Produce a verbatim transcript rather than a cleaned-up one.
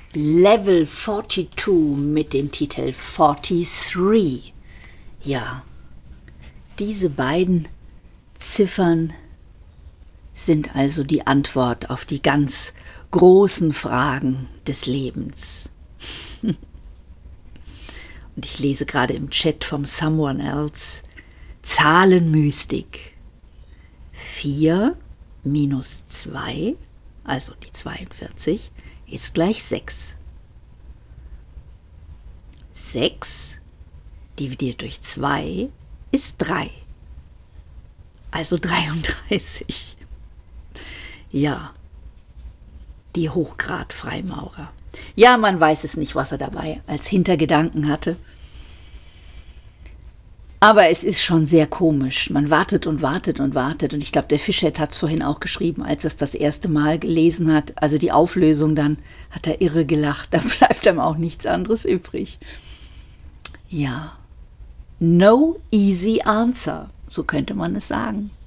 Level zweiundvierzig mit dem Titel dreiundvierzig. Ja, diese beiden Ziffern sind also die Antwort auf die ganz großen Fragen des Lebens. Und ich lese gerade im Chat vom Someone Else Zahlenmystik. vier minus zwei, also die zweiundvierzig, ist gleich sechs. sechs dividiert durch zwei ist drei. Also dreiunddreißig. Ja, die Hochgrad-Freimaurer. Ja, man weiß es nicht, was er dabei als Hintergedanken hatte. Aber es ist schon sehr komisch. Man wartet und wartet und wartet. Und ich glaube, der Fischhead hat es vorhin auch geschrieben, als er es das erste Mal gelesen hat. Also die Auflösung dann, hat er irre gelacht. Da bleibt ihm auch nichts anderes übrig. Ja, no easy answer, so könnte man es sagen.